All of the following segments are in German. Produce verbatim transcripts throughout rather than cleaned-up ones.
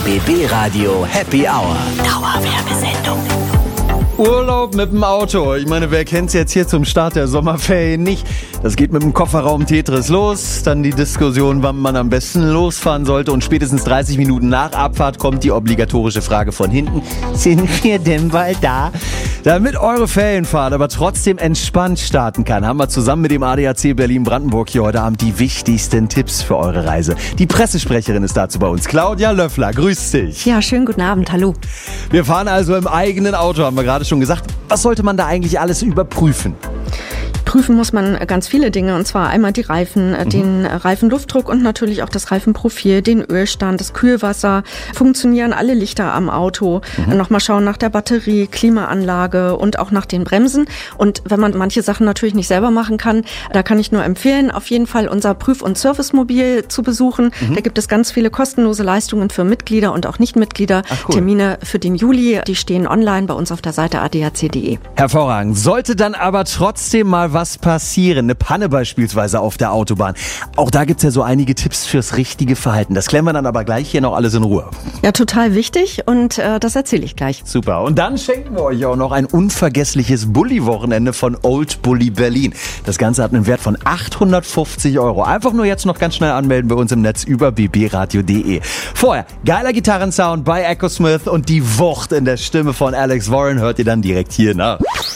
B B Radio Happy Hour. Dauerwerbesendung. Urlaub mit dem Auto. Ich meine, wer kennt's jetzt hier zum Start der Sommerferien nicht? Das geht mit dem Kofferraum Tetris los, dann die Diskussion, wann man am besten losfahren sollte und spätestens dreißig Minuten nach Abfahrt kommt die obligatorische Frage von hinten. Sind wir denn bald da? Damit eure Ferienfahrt aber trotzdem entspannt starten kann, haben wir zusammen mit dem A D A C Berlin-Brandenburg hier heute Abend die wichtigsten Tipps für eure Reise. Die Pressesprecherin ist dazu bei uns, Claudia Löffler. Grüß dich. Ja, schönen guten Abend, hallo. Wir fahren also im eigenen Auto, haben wir gerade schon gesagt. Was sollte man da eigentlich alles überprüfen? Prüfen muss man ganz viele Dinge, und zwar einmal die Reifen, mhm. den Reifenluftdruck und natürlich auch das Reifenprofil, den Ölstand, das Kühlwasser, funktionieren alle Lichter am Auto, mhm. nochmal schauen nach der Batterie, Klimaanlage und auch nach den Bremsen. Und wenn man manche Sachen natürlich nicht selber machen kann, da kann ich nur empfehlen, auf jeden Fall unser Prüf- und Servicemobil zu besuchen. Mhm. Da gibt es ganz viele kostenlose Leistungen für Mitglieder und auch Nichtmitglieder. Ach, cool. Termine für den Juli, die stehen online bei uns auf der Seite a d a c punkt d e. Hervorragend. Sollte dann aber trotzdem mal was passieren, eine Panne beispielsweise auf der Autobahn. Auch da gibt's ja so einige Tipps fürs richtige Verhalten. Das klären wir dann aber gleich hier noch alles in Ruhe. Ja, total wichtig und äh, das erzähle ich gleich. Super. Und dann schenken wir euch auch noch ein unvergessliches Bulli-Wochenende von Old Bulli Berlin. Das Ganze hat einen Wert von achthundertfünfzig Euro. Einfach nur jetzt noch ganz schnell anmelden bei uns im Netz über b b radio punkt d e. Vorher geiler Gitarrensound bei Echo Smith und die Wucht in der Stimme von Alex Warren hört ihr dann direkt hier nach.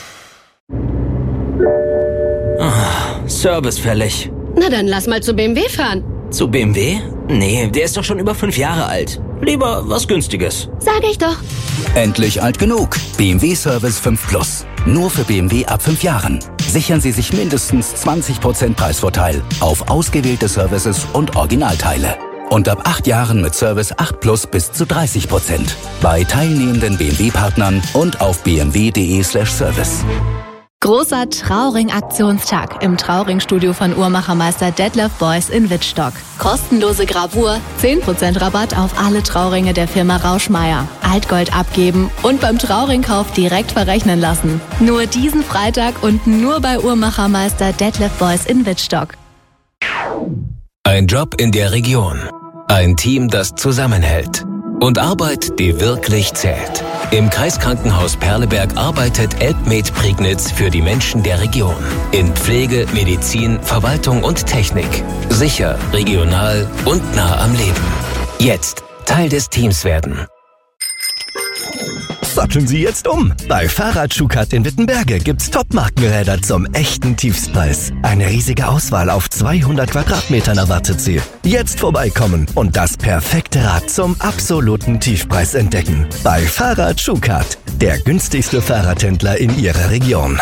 Oh, Service fällig. Na dann lass mal zu B M W fahren. Zu B M W? Nee, der ist doch schon über fünf Jahre alt. Lieber was Günstiges. Sag ich doch. Endlich alt genug. B M W Service fünf Plus. Nur für B M W ab fünf Jahren. Sichern Sie sich mindestens zwanzig Prozent Preisvorteil auf ausgewählte Services und Originalteile. Und ab acht Jahren mit Service acht Plus bis zu dreißig Prozent. Bei teilnehmenden B M W-Partnern und auf b m w punkt d e slash service. Großer Trauring-Aktionstag im Trauring-Studio von Uhrmachermeister Detlef Beuys in Wittstock. Kostenlose Gravur, zehn Prozent Rabatt auf alle Trauringe der Firma Rauschmeier. Altgold abgeben und beim Trauringkauf direkt verrechnen lassen. Nur diesen Freitag und nur bei Uhrmachermeister Detlef Beuys in Wittstock. Ein Job in der Region. Ein Team, das zusammenhält. Und Arbeit, die wirklich zählt. Im Kreiskrankenhaus Perleberg arbeitet Elbmed Prignitz für die Menschen der Region. In Pflege, Medizin, Verwaltung und Technik. Sicher, regional und nah am Leben. Jetzt Teil des Teams werden. Satteln Sie jetzt um. Bei Fahrrad Schukat in Wittenberge gibt's Top-Markenräder zum echten Tiefstpreis. Eine riesige Auswahl auf zweihundert Quadratmetern erwartet Sie. Jetzt vorbeikommen und das perfekte Rad zum absoluten Tiefpreis entdecken. Bei Fahrrad Schukat, der günstigste Fahrradhändler in Ihrer Region.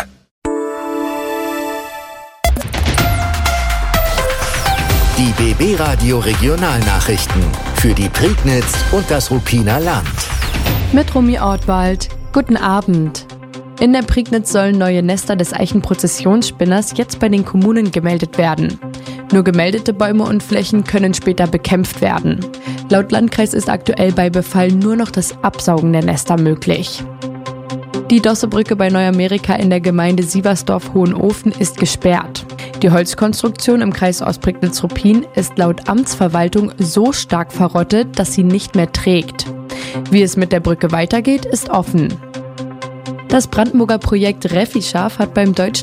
Die B B Radio Regionalnachrichten für die Prignitz und das Ruppiner Land. Mit Romy Ortwald. Guten Abend. In der Prignitz sollen neue Nester des Eichenprozessionsspinners jetzt bei den Kommunen gemeldet werden. Nur gemeldete Bäume und Flächen können später bekämpft werden. Laut Landkreis ist aktuell bei Befall nur noch das Absaugen der Nester möglich. Die Dossebrücke bei Neuamerika in der Gemeinde Sieversdorf-Hohenofen ist gesperrt. Die Holzkonstruktion im Kreis Ostprignitz-Ruppin ist laut Amtsverwaltung so stark verrottet, dass sie nicht mehr trägt. Wie es mit der Brücke weitergeht, ist offen. Das Brandenburger Projekt Refischaf hat beim Deutschen